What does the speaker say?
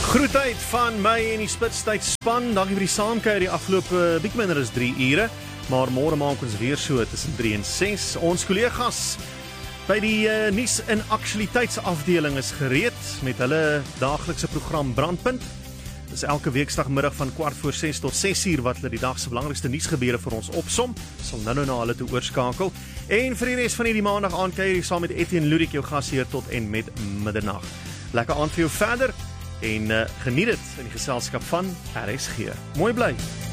Groetheid van my en die Spitstyd span. Dankie vir die saamkuier die afgelope bietjie minder as 3 ure, maar môre maak ons weer so tussen 3 en 6. Ons kollegas by die nuus en aktualiteitsafdeling is gereed met hulle daaglikse program Brandpunt. Dis elke weekdagmiddag van 5:15 tot 6:00 wat hulle die dag se belangrikste nuusgebeure vir ons opsom. Sal nou na hulle toe oorskakel. En vir die res van hierdie maandag aand kuier jy saam met Etienne Ludik, jou gasheer tot en met middernag. Lekker aand vir jou verder en geniet dit in die geselskap van RSG. Mooi bly.